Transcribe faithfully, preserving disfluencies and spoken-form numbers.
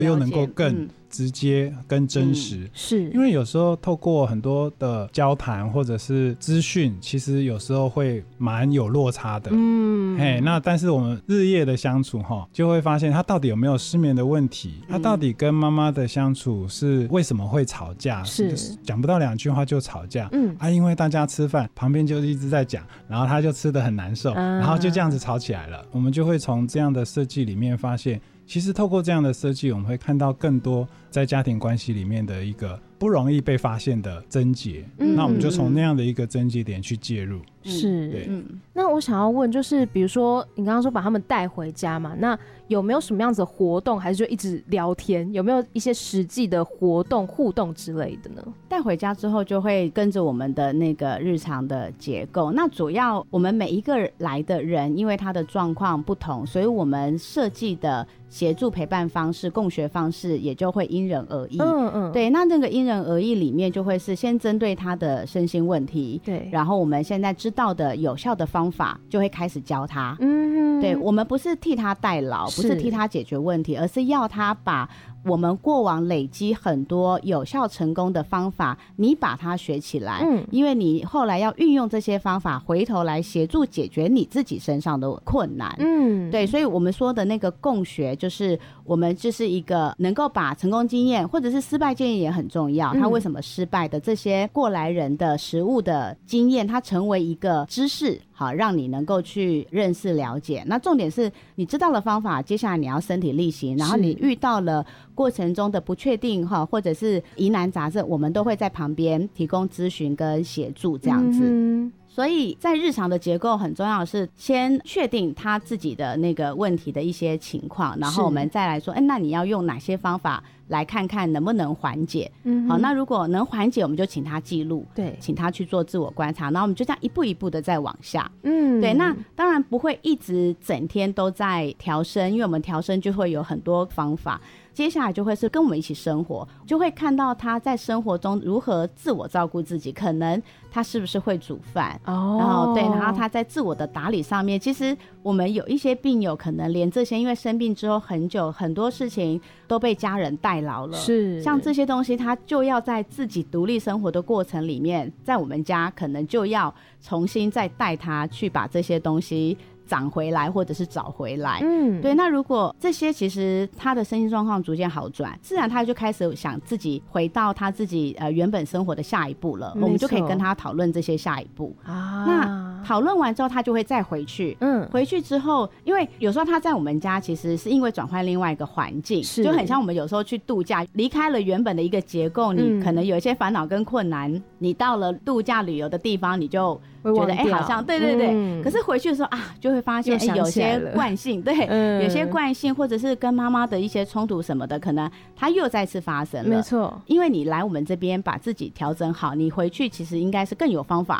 又能够更直接跟真实、嗯、 是因为有时候透过很多的交谈或者是资讯，其实有时候会蛮有落差的。嗯，嘿，那但是我们日夜的相处就会发现他到底有没有失眠的问题、嗯、他到底跟妈妈的相处是为什么会吵架，是讲不到两句话就吵架。嗯啊，因为大家吃饭旁边就一直在讲，然后他就吃得很难受、啊、然后就这样子吵起来了。我们就会从这样的设计里面发现，其实透过这样的设计，我们会看到更多在家庭关系里面的一个不容易被发现的症结、嗯、那我们就从那样的一个症结点去介入。 是， 对、 嗯。那我想要问，就是比如说你刚刚说把他们带回家嘛，那有没有什么样子的活动，还是就一直聊天？有没有一些实际的活动互动之类的呢？ 带回家之后就会跟着我们的那个日常的结构。那主要我们每一个来的人，因为他的状况不同，所以我们设计的协助陪伴方式、共学方式也就会因人而异。嗯嗯，对，那那个因人而异里面就会是先针对他的身心问题，对，然后我们现在知道的有效的方法就会开始教他。嗯，对，我们不是替他代劳，不是替他解决问题，而是要他把我们过往累积很多有效成功的方法，你把它学起来。嗯，因为你后来要运用这些方法回头来协助解决你自己身上的困难。嗯，对，所以我们说的那个共学，就是我们就是一个能够把成功经验或者是失败经验也很重要，他为什么失败的这些过来人的实务的经验，它成为一个知识，好让你能够去认识了解。那重点是你知道了方法，接下来你要身体力行，然后你遇到了过程中的不确定或者是疑难杂症，我们都会在旁边提供咨询跟协助这样子。嗯，所以在日常的结构很重要的是先确定他自己的那个问题的一些情况，然后我们再来说，哎，那你要用哪些方法来看看能不能缓解。嗯，好，那如果能缓解，我们就请他记录，对，请他去做自我观察，然后我们就这样一步一步的再往下。嗯，对，那当然不会一直整天都在调身，因为我们调身就会有很多方法。接下来就会是跟我们一起生活，就会看到他在生活中如何自我照顾自己，可能他是不是会煮饭哦，然后对，然后他在自我的打理上面，其实我们有一些病友可能连这些，因为生病之后很久，很多事情都被家人代劳了，是像这些东西他就要在自己独立生活的过程里面，在我们家可能就要重新再带他去把这些东西长回来或者是找回来。嗯，对，那如果这些其实他的身心状况逐渐好转，自然他就开始想自己回到他自己呃原本生活的下一步了，我们就可以跟他讨论这些下一步啊。那讨论完之后他就会再回去，嗯，回去之后因为有时候他在我们家其实是因为转换另外一个环境，就很像我们有时候去度假，离开了原本的一个结构，你可能有一些烦恼跟困难，嗯，你到了度假旅游的地方你就觉得哎、欸，好像对对对、嗯，可是回去的时候啊，就会发现哎、欸，有些惯性，对、嗯，有些惯性或者是跟妈妈的一些冲突什么的，可能它又再次发生了。没错，因为你来我们这边把自己调整好，你回去其实应该是更有方法